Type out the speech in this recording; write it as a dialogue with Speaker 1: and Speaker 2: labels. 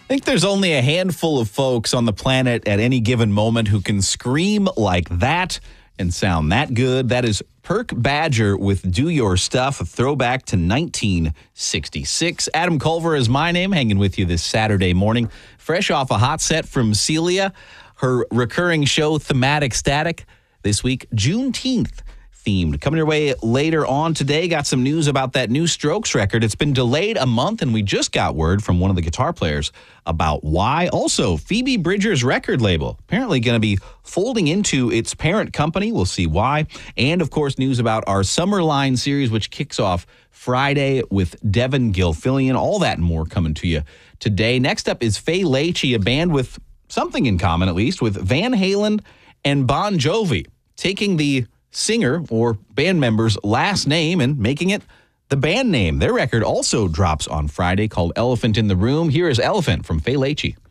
Speaker 1: I think there's only a handful of folks on the planet at any given moment who can scream like that and sound that good. That is Perk Badger with Do Your Stuff, a throwback to 1966. Adam Culver is my name, hanging with you this Saturday morning, fresh off a hot set from Celia, her recurring show Thematic Static, this week, Juneteenth themed. Coming your way later on today, got some news about that new Strokes record. It's been delayed a month, and we just got word from one of the guitar players about why. Also, Phoebe Bridgers' record label apparently going to be folding into its parent company. We'll see why. And, of course, news about our Summerline series, which kicks off Friday with Devin Gilfillian. All that and more coming to you today. Next up is Fei Lechi, a band with something in common, at least, with Van Halen and Bon Jovi, taking the singer or band member's last name and making it the band name. Their record also drops on Friday called Elephant in the Room. Here is Elephant from Fei Lechi.